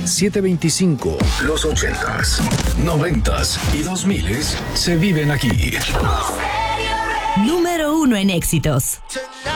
725. Los 80s, 90s y 2000s se viven aquí. Número 1 en éxitos.